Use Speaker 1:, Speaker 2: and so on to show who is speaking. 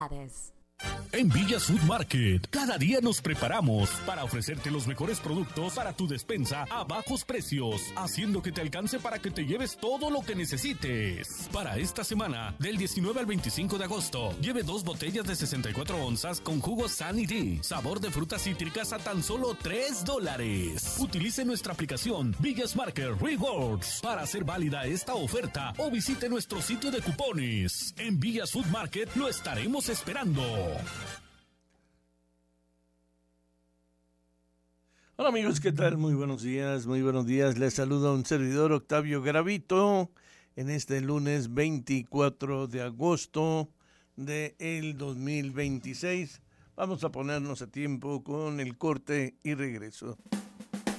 Speaker 1: En Villas Food Market, cada día nos preparamos para ofrecerte los mejores productos para tu despensa a bajos precios, haciendo que te alcance para que te lleves todo lo que necesites. Para esta semana, del 19 al 25 de agosto, lleve 2 botellas de 64 onzas con jugo Sunny D, sabor de frutas cítricas a tan solo $3. Utilice nuestra aplicación Villas Market Rewards para hacer válida esta oferta o visite nuestro sitio de cupones. En Villas Food Market lo estaremos esperando.
Speaker 2: Hola amigos, ¿qué tal? Muy buenos días, muy buenos días. Les saluda un servidor, Octavio Garavito, en este lunes 24 de agosto del 2026. Vamos a ponernos a tiempo con el corte y regreso.